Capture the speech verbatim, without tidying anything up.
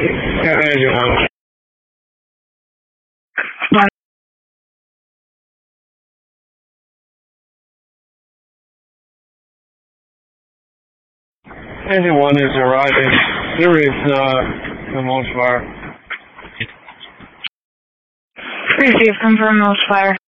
Yeah, engine one. Engine one is arriving. There is uh, the most fire. Receive, confirm most fire.